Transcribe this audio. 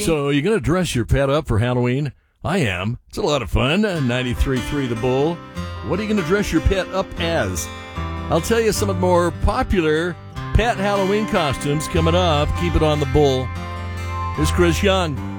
So, you going to dress your pet up for Halloween? I am. It's a lot of fun. 93.3 The Bull. What are you going to dress your pet up as? I'll tell you some of the more popular pet Halloween costumes coming up. Keep it on The Bull. Here's Chris Young.